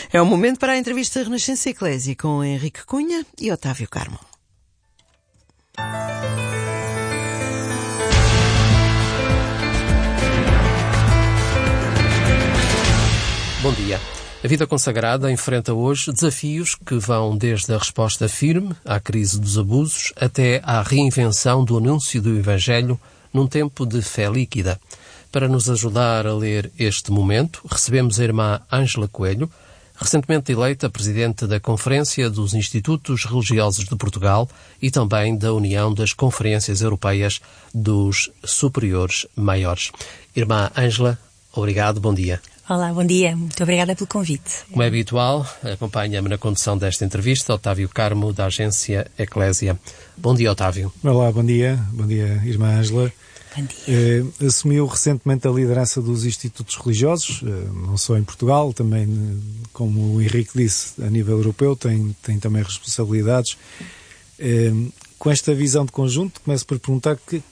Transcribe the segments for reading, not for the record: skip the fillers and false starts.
É o momento para a entrevista Renascença Eclésia com Henrique Cunha e Otávio Carmo. Bom dia. A vida consagrada enfrenta hoje desafios que vão desde a resposta firme à crise dos abusos até à reinvenção do anúncio do Evangelho num tempo de fé líquida. Para nos ajudar a ler este momento, recebemos a irmã Ângela Coelho, recentemente eleita Presidente da Conferência dos Institutos Religiosos de Portugal e também da União das Conferências Europeias dos Superiores Maiores. Irmã Ângela, obrigado, bom dia. Olá, bom dia. Muito obrigada pelo convite. Como é habitual, acompanha-me na condução desta entrevista Otávio Carmo, da agência Eclésia. Bom dia, Otávio. Olá, bom dia. Bom dia, irmã Ângela. Bom dia. Assumiu recentemente a liderança dos institutos religiosos, não só em Portugal, também, como o Henrique disse, a nível europeu, tem também responsabilidades. Com esta visão de conjunto, começo por perguntar que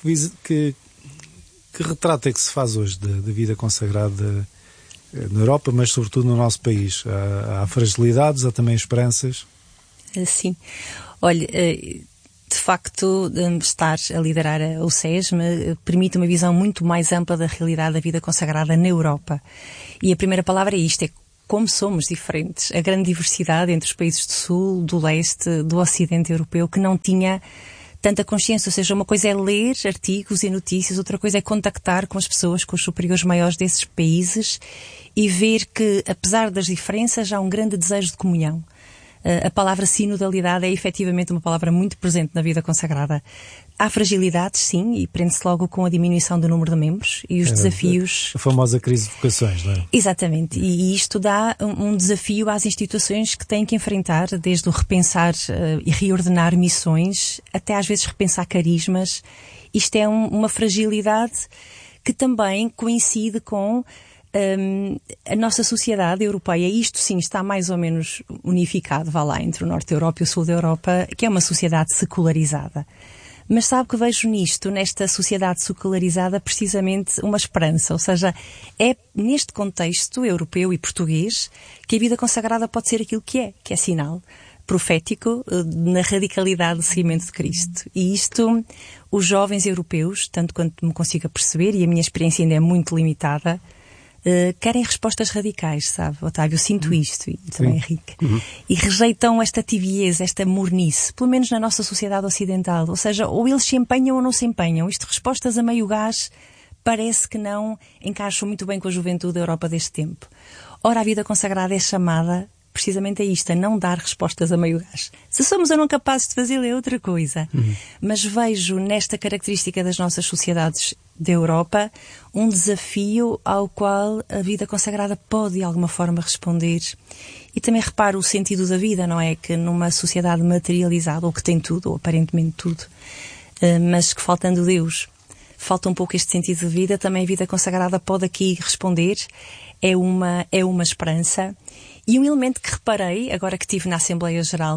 retrato é que se faz hoje da vida consagrada na Europa, mas sobretudo no nosso país? Há fragilidades, há também esperanças? Sim. Olha, de facto, estar a liderar o SESM permite uma visão muito mais ampla da realidade da vida consagrada na Europa. E a primeira palavra é isto, é como somos diferentes. A grande diversidade entre os países do Sul, do Leste, do Ocidente Europeu, que não tinha tanta consciência. Ou seja, uma coisa é ler artigos e notícias, outra coisa é contactar com as pessoas, com os superiores maiores desses países e ver que, apesar das diferenças, há um grande desejo de comunhão. A palavra sinodalidade é efetivamente uma palavra muito presente na vida consagrada. Há fragilidades, sim, e prende-se logo com a diminuição do número de membros e os desafios. A famosa crise de vocações, não é? Exatamente, e isto dá um desafio às instituições que têm que enfrentar, desde o repensar e reordenar missões, até às vezes repensar carismas. Isto é uma fragilidade que também coincide com a nossa sociedade europeia. Isto sim está mais ou menos unificado, vá lá, entre o Norte da Europa e o Sul da Europa, que é uma sociedade secularizada. Mas sabe que vejo nisto, nesta sociedade secularizada, precisamente uma esperança. Ou seja, é neste contexto europeu e português que a vida consagrada pode ser aquilo que é sinal profético na radicalidade do seguimento de Cristo. E isto, os jovens europeus, tanto quanto me consigo perceber, e a minha experiência ainda é muito limitada, querem respostas radicais, sabe, Otávio? Eu sinto isto, e também Henrique. E rejeitam esta tibieza, esta mornice, pelo menos na nossa sociedade ocidental. Ou seja, ou eles se empenham ou não se empenham. Isto, respostas a meio gás, parece que não encaixam muito bem com a juventude da Europa deste tempo. Ora, a vida consagrada é chamada precisamente a isto, a não dar respostas a meio gás. Se somos ou não capazes de fazê-lo é outra coisa. Mas vejo nesta característica das nossas sociedades da Europa um desafio ao qual a vida consagrada pode de alguma forma responder. E também reparo o sentido da vida, não é? Que numa sociedade materializada, ou que tem tudo, ou aparentemente tudo, mas que faltando Deus, falta um pouco este sentido de vida, também a vida consagrada pode aqui responder. É uma esperança. E um elemento que reparei, agora que estive na Assembleia Geral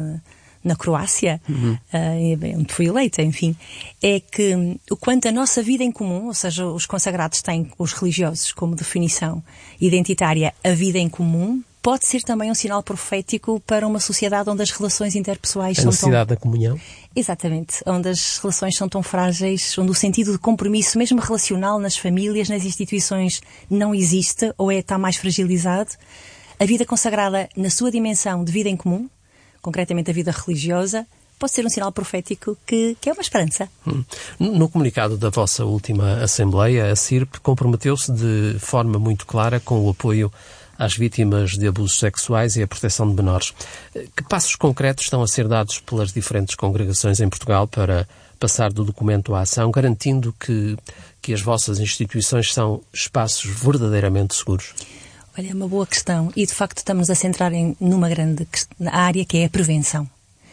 na Croácia, onde fui eleita, enfim, é que o quanto a nossa vida em comum, ou seja, os consagrados têm, os religiosos, como definição identitária, a vida em comum, pode ser também um sinal profético para uma sociedade onde as relações interpessoais são tão... A necessidade da comunhão? Exatamente. Onde as relações são tão frágeis, onde o sentido de compromisso, mesmo relacional, nas famílias, nas instituições, não existe ou está mais fragilizado. A vida consagrada, na sua dimensão de vida em comum, concretamente a vida religiosa, pode ser um sinal profético que é uma esperança. No comunicado da vossa última Assembleia, a CIRP comprometeu-se de forma muito clara com o apoio às vítimas de abusos sexuais e à proteção de menores. Que passos concretos estão a ser dados pelas diferentes congregações em Portugal para passar do documento à ação, garantindo que as vossas instituições são espaços verdadeiramente seguros? Olha, é uma boa questão e, de facto, estamos a centrar numa grande área que é a prevenção.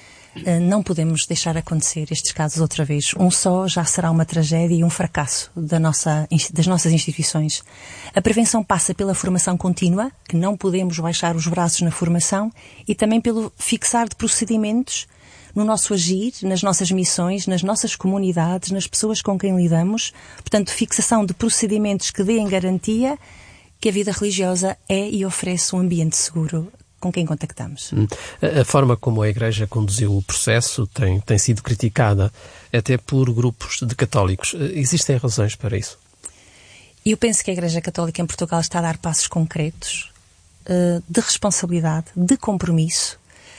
Não podemos deixar acontecer estes casos outra vez. Um só já será uma tragédia e um fracasso das nossas instituições. A prevenção passa pela formação contínua, que não podemos baixar os braços na formação, e também pelo fixar de procedimentos no nosso agir, nas nossas missões, nas nossas comunidades, nas pessoas com quem lidamos. Portanto, fixação de procedimentos que deem garantia que a vida religiosa é e oferece um ambiente seguro com quem contactamos. A forma como a Igreja conduziu o processo tem sido criticada até por grupos de católicos. Existem razões para isso? Eu penso que a Igreja Católica em Portugal está a dar passos concretos de responsabilidade, de compromisso,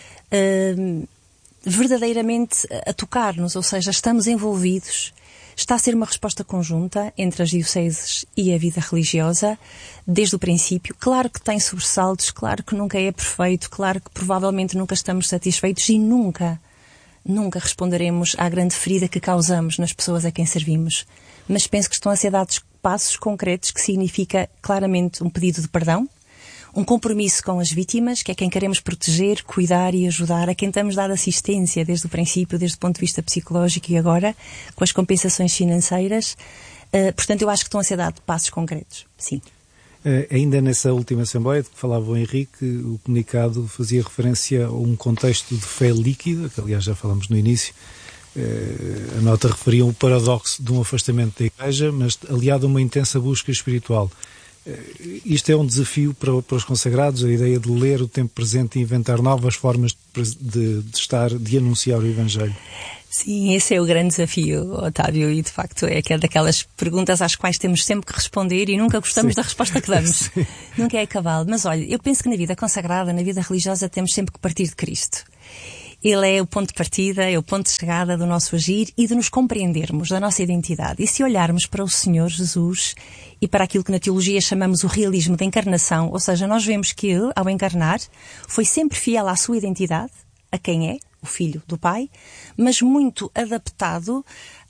verdadeiramente a tocar-nos, ou seja, estamos envolvidos. Está a ser uma resposta conjunta entre as dioceses e a vida religiosa, desde o princípio. Claro que tem sobressaltos, claro que nunca é perfeito, claro que provavelmente nunca estamos satisfeitos e nunca responderemos à grande ferida que causamos nas pessoas a quem servimos. Mas penso que estão a ser dados passos concretos, que significa claramente um pedido de perdão, um compromisso com as vítimas, que é quem queremos proteger, cuidar e ajudar, a quem temos dado assistência desde o princípio, desde o ponto de vista psicológico e agora, com as compensações financeiras. Portanto, eu acho que estão a ser dados passos concretos, sim. Ainda nessa última Assembleia de que falava o Henrique, o comunicado fazia referência a um contexto de fé líquida, que aliás já falamos no início. A nota referia o paradoxo de um afastamento da Igreja, mas aliado a uma intensa busca espiritual. Isto é um desafio para os consagrados, a ideia de ler o tempo presente e inventar novas formas de anunciar o Evangelho. Sim, esse é o grande desafio, Otávio, e de facto é daquelas perguntas às quais temos sempre que responder e nunca gostamos da resposta que damos. Nunca é a cabal. Mas olha, eu penso que na vida consagrada, na vida religiosa, temos sempre que partir de Cristo. Ele é o ponto de partida, é o ponto de chegada do nosso agir e de nos compreendermos, da nossa identidade. E se olharmos para o Senhor Jesus e para aquilo que na teologia chamamos o realismo da encarnação, ou seja, nós vemos que ele, ao encarnar, foi sempre fiel à sua identidade, a quem é, o Filho do Pai, mas muito adaptado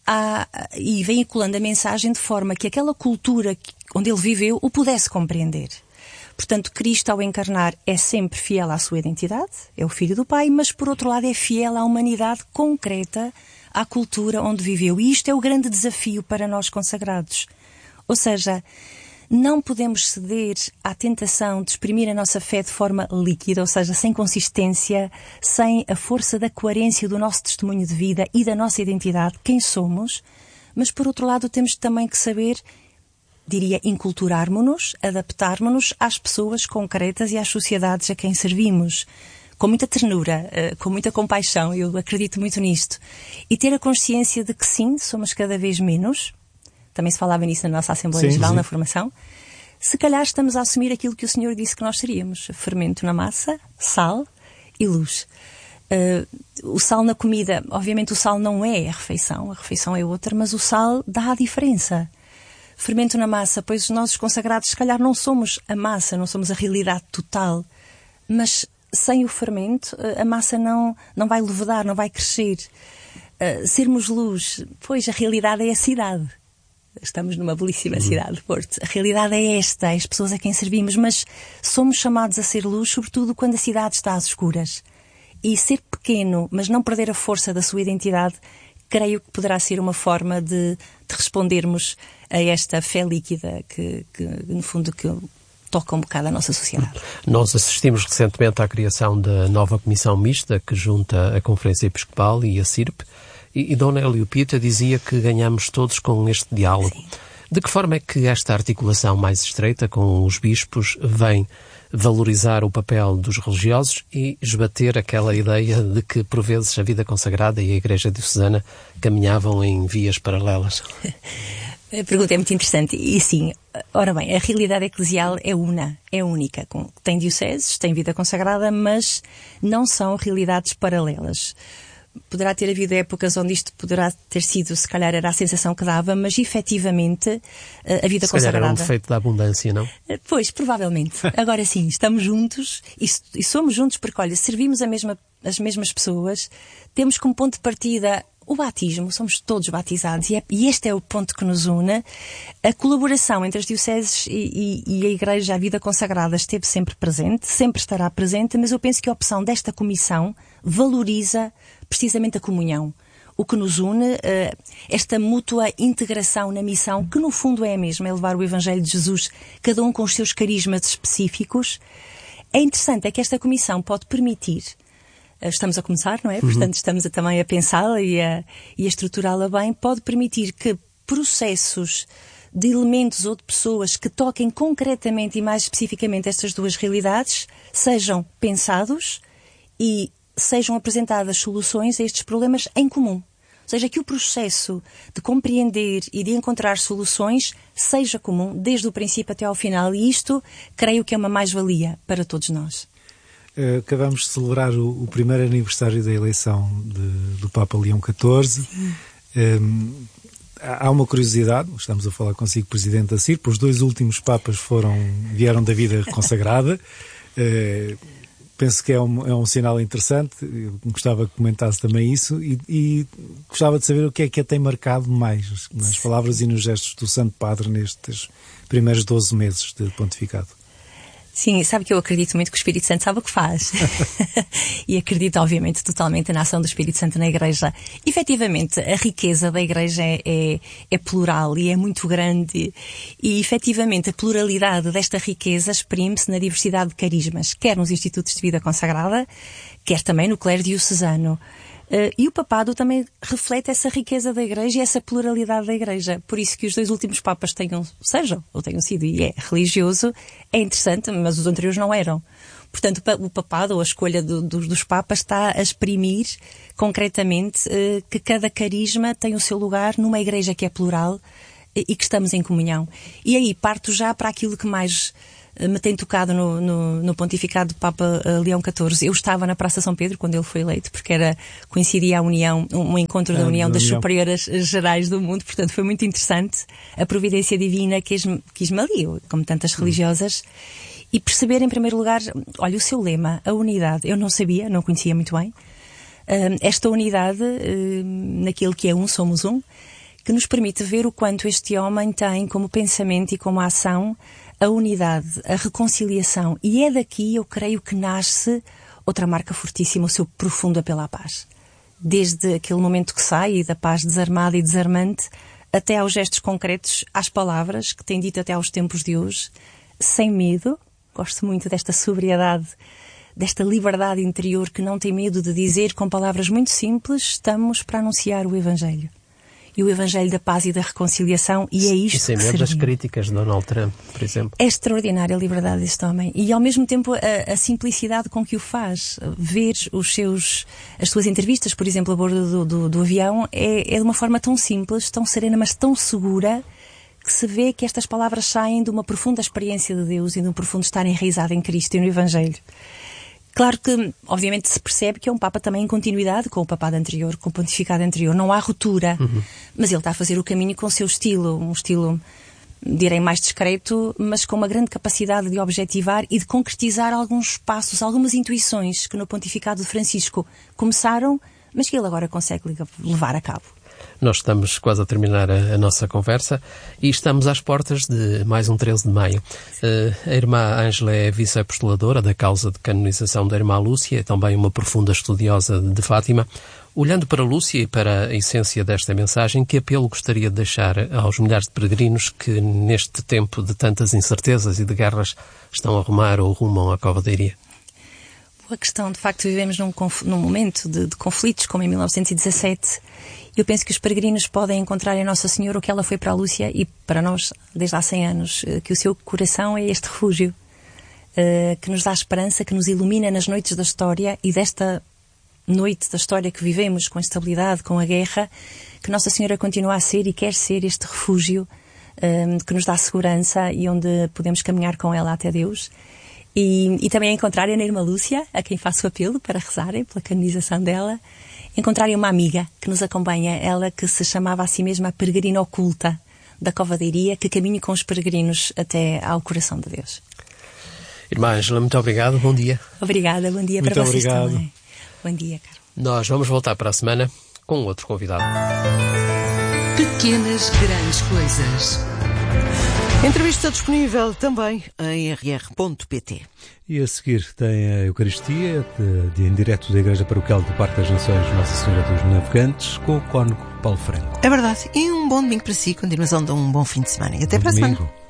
e veiculando a mensagem de forma que aquela cultura onde ele viveu o pudesse compreender. Portanto, Cristo, ao encarnar, é sempre fiel à sua identidade, é o Filho do Pai, mas, por outro lado, é fiel à humanidade concreta, à cultura onde viveu. E isto é o grande desafio para nós consagrados. Ou seja, não podemos ceder à tentação de exprimir a nossa fé de forma líquida, ou seja, sem consistência, sem a força da coerência do nosso testemunho de vida e da nossa identidade, quem somos, mas, por outro lado, temos também que saber, diria, inculturarmos-nos, adaptarmos-nos às pessoas concretas e às sociedades a quem servimos, com muita ternura, com muita compaixão, eu acredito muito nisto, e ter a consciência de que sim, somos cada vez menos. Também se falava nisso na nossa Assembleia Geral, na formação. Se calhar estamos a assumir aquilo que o Senhor disse que nós seríamos: fermento na massa, sal e luz. O sal na comida, obviamente o sal não é a refeição é outra, mas o sal dá a diferença. Fermento na massa, pois os nossos consagrados se calhar não somos a massa, não somos a realidade total, mas sem o fermento a massa não vai levedar, não vai crescer. Sermos luz, pois a realidade é a cidade. Estamos numa belíssima cidade de Porto. A realidade é esta, as pessoas a quem servimos, mas somos chamados a ser luz, sobretudo quando a cidade está às escuras. E ser pequeno, mas não perder a força da sua identidade, creio que poderá ser uma forma de respondermos a esta fé líquida que no fundo, que toca um bocado a nossa sociedade. Nós assistimos recentemente à criação da nova comissão mista que junta a Conferência Episcopal e a CIRP, e Dom Hélio Pita dizia que ganhamos todos com este diálogo. Sim. De que forma é que esta articulação mais estreita com os bispos vem valorizar o papel dos religiosos e esbater aquela ideia de que, por vezes, a vida consagrada e a Igreja Diocesana caminhavam em vias paralelas? A pergunta é muito interessante. E sim, ora bem, a realidade eclesial é única. Tem dioceses, tem vida consagrada, mas não são realidades paralelas. Poderá ter havido épocas onde isto poderá ter sido, se calhar era a sensação que dava, mas efetivamente a vida consagrada... Se calhar era um defeito da abundância, não? Pois, provavelmente. Agora sim, estamos juntos e somos juntos porque, olha, servimos as mesmas pessoas, temos como ponto de partida o batismo, somos todos batizados e este é o ponto que nos une. A colaboração entre as dioceses e a Igreja, a vida consagrada, esteve sempre presente, sempre estará presente, mas eu penso que a opção desta comissão valoriza precisamente a comunhão. O que nos une, esta mútua integração na missão, que no fundo é a mesma, é levar o Evangelho de Jesus, cada um com os seus carismas específicos. É interessante, é que esta comissão pode permitir, estamos a começar, não é? Portanto, estamos também a pensá-la e a estruturá-la bem, pode permitir que processos de elementos ou de pessoas que toquem concretamente e mais especificamente estas duas realidades, sejam pensados e sejam apresentadas soluções a estes problemas em comum. Ou seja, que o processo de compreender e de encontrar soluções seja comum, desde o princípio até ao final. E isto, creio que é uma mais-valia para todos nós. Acabamos de celebrar o primeiro aniversário da eleição do Papa Leão XIV. Há uma curiosidade, estamos a falar consigo, Presidente Assir, os 2 últimos Papas vieram da vida consagrada. Penso que é um sinal interessante. Eu gostava que comentasse também isso e gostava de saber o que é que a tem marcado mais nas palavras e nos gestos do Santo Padre nestes primeiros 12 meses de pontificado. Sim, sabe que eu acredito muito que o Espírito Santo sabe o que faz. E acredito, obviamente, totalmente na ação do Espírito Santo na Igreja. Efetivamente, a riqueza da Igreja é plural e é muito grande. E, efetivamente, a pluralidade desta riqueza exprime-se na diversidade de carismas, quer nos institutos de vida consagrada, quer também no clero diocesano. E o papado também reflete essa riqueza da Igreja e essa pluralidade da Igreja. Por isso que os 2 últimos papas tenham sido, e é religioso, é interessante, mas os anteriores não eram. Portanto, o papado, ou a escolha dos papas, está a exprimir concretamente que cada carisma tem o seu lugar numa Igreja que é plural e que estamos em comunhão. E aí parto já para aquilo que mais me tem tocado no pontificado do Papa Leão XIV. Eu estava na Praça São Pedro quando ele foi eleito, porque coincidia um encontro da União das Superioras Gerais do Mundo, portanto foi muito interessante. A providência divina quis-me ali, como tantas religiosas, e perceber em primeiro lugar, olha, o seu lema, a unidade. Eu não sabia, não conhecia muito bem. Esta unidade, naquilo que é um, somos um, que nos permite ver o quanto este homem tem como pensamento e como ação a unidade, a reconciliação. E é daqui, eu creio, que nasce outra marca fortíssima, o seu profundo apelo à paz. Desde aquele momento que sai da paz desarmada e desarmante, até aos gestos concretos, às palavras que tem dito até aos tempos de hoje, sem medo. Gosto muito desta sobriedade, desta liberdade interior que não tem medo de dizer com palavras muito simples, estamos para anunciar o Evangelho. E o Evangelho da paz e da reconciliação, e é isto que sem medo das críticas de Donald Trump, por exemplo. É extraordinária a liberdade deste homem. E ao mesmo tempo a simplicidade com que o faz. Ver as suas entrevistas, por exemplo, a bordo do avião, é de uma forma tão simples, tão serena, mas tão segura, que se vê que estas palavras saem de uma profunda experiência de Deus e de um profundo estar enraizado em Cristo e no Evangelho. Claro que, obviamente, se percebe que é um Papa também em continuidade com o papado anterior, com o pontificado anterior. Não há ruptura, mas ele está a fazer o caminho com o seu estilo, um estilo, direi, mais discreto, mas com uma grande capacidade de objetivar e de concretizar alguns passos, algumas intuições que no pontificado de Francisco começaram, mas que ele agora consegue levar a cabo. Nós estamos quase a terminar a nossa conversa e estamos às portas de mais um 13 de maio. A irmã Ângela é vice-apostoladora da causa de canonização da irmã Lúcia, é também uma profunda estudiosa de Fátima. Olhando para Lúcia e para a essência desta mensagem, que apelo gostaria de deixar aos milhares de peregrinos que neste tempo de tantas incertezas e de guerras estão a rumar ou rumam à Cova da Iria? Boa questão. De facto, vivemos num momento de conflitos, como em 1917. Eu penso que os peregrinos podem encontrar em Nossa Senhora o que ela foi para a Lúcia e para nós desde há 100 anos, que o seu coração é este refúgio, que nos dá esperança, que nos ilumina nas noites da história, e desta noite da história que vivemos com a instabilidade, com a guerra, que Nossa Senhora continua a ser e quer ser este refúgio que nos dá segurança e onde podemos caminhar com ela até Deus. E também encontrarem na irmã Lúcia, a quem faço apelo para rezarem pela canonização dela, encontrarem uma amiga que nos acompanha, ela que se chamava a si mesma a peregrina oculta da Cova da Iria, que caminha com os peregrinos até ao coração de Deus. Irmã Ângela, muito obrigado, bom dia. Obrigada, bom dia muito para vocês obrigado. também. Bom dia, Carlos. Nós vamos voltar para a semana com outro convidado. Pequenas grandes coisas. Entrevista disponível também em rr.pt. E a seguir tem a Eucaristia, em direto da Igreja Paroquial do Parque das Nações Nossa Senhora dos Navegantes, com o cônego Paulo Franco. É verdade. E um bom domingo para si, continuação de um bom fim de semana. E até para a semana.